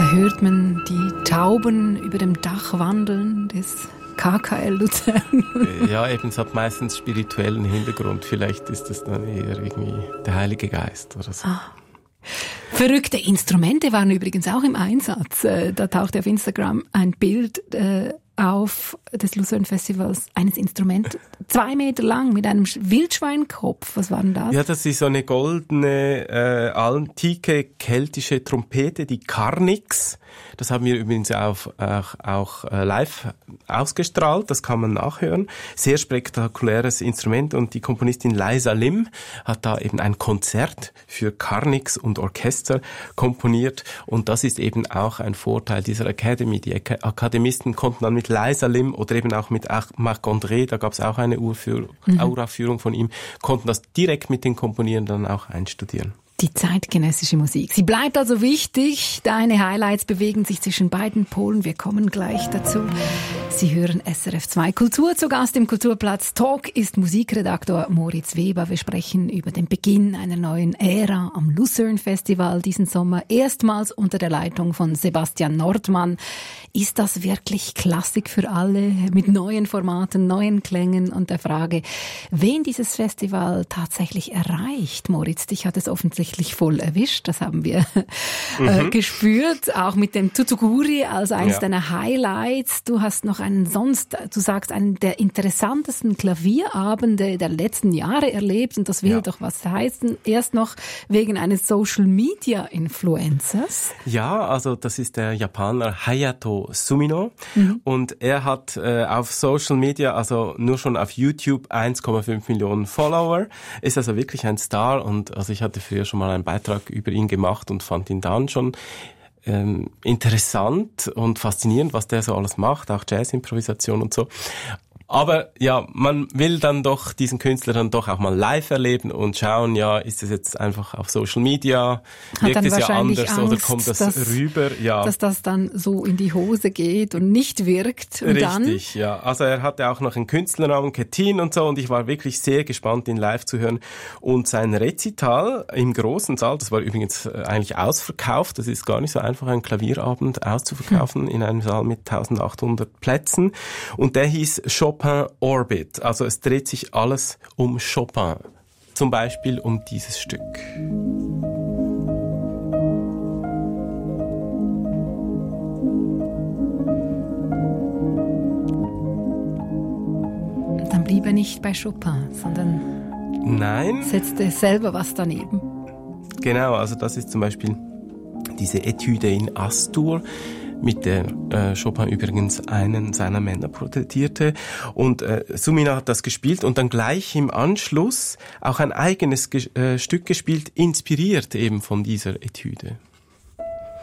Da hört man die Tauben über dem Dach wandeln des KKL Luzern. Ja, eben, es hat meistens spirituellen Hintergrund. Vielleicht ist es dann eher irgendwie der Heilige Geist oder so. Verrückte Instrumente waren übrigens auch im Einsatz. Da tauchte auf Instagram ein Bild auf des Lucerne Festivals, eines Instruments 2 Meter lang mit einem Wildschweinkopf. Was war denn das? Ja, das ist so eine goldene, antike keltische Trompete, die Carnix. Das haben wir übrigens auch live ausgestrahlt, das kann man nachhören. Sehr spektakuläres Instrument und die Komponistin Liza Lim hat da eben ein Konzert für Carnix und Orchester komponiert und das ist eben auch ein Vorteil dieser Academy. Die Akademisten konnten dann mit Liza Lim oder eben auch mit Marc-André, da gab es auch eine Uraufführung von ihm, konnten das direkt mit den Komponierenden dann auch einstudieren. Die zeitgenössische Musik. Sie bleibt also wichtig. Deine Highlights bewegen sich zwischen beiden Polen. Wir kommen gleich dazu. Sie hören SRF 2 Kultur. Zu Gast im Kulturplatz Talk ist Musikredaktor Moritz Weber. Wir sprechen über den Beginn einer neuen Ära am Lucerne Festival diesen Sommer. Erstmals unter der Leitung von Sebastian Nordmann. Ist das wirklich Klassik für alle? Mit neuen Formaten, neuen Klängen und der Frage, wen dieses Festival tatsächlich erreicht. Moritz, dich hat es offensichtlich voll erwischt, das haben wir gespürt, auch mit dem Tutuguri als eines deiner Highlights. Du hast noch einen der interessantesten Klavierabende der letzten Jahre erlebt und das will doch was heißen. Erst noch wegen eines Social-Media-Influencers. Ja, also das ist der Japaner Hayato Sumino und er hat auf Social Media, also nur schon auf YouTube 1,5 Millionen Follower, ist also wirklich ein Star und also ich hatte früher schon mal einen Beitrag über ihn gemacht und fand ihn dann schon interessant und faszinierend, was der so alles macht, auch Jazz-Improvisation und so. Aber ja, man will dann doch diesen Künstler dann doch auch mal live erleben und schauen, ja, ist es jetzt einfach auf Social Media, wirkt es ja anders Angst, oder kommt das rüber? Ja. Dass das dann so in die Hose geht und nicht wirkt. Und richtig, ja. Also er hatte auch noch einen Künstlernamen, Ketin und so und ich war wirklich sehr gespannt, ihn live zu hören. Und sein Rezital im großen Saal, das war übrigens eigentlich ausverkauft, das ist gar nicht so einfach, einen Klavierabend auszuverkaufen in einem Saal mit 1800 Plätzen. Und der hieß Chopin Orbit. Also es dreht sich alles um Chopin. Zum Beispiel um dieses Stück. Dann blieb er nicht bei Chopin, sondern setzte selber was daneben. Genau, also das ist zum Beispiel diese Etüde in Astur, mit der Chopin übrigens einen seiner Männer porträtierte. Und Sumina hat das gespielt und dann gleich im Anschluss auch ein eigenes Stück gespielt, inspiriert eben von dieser Etüde.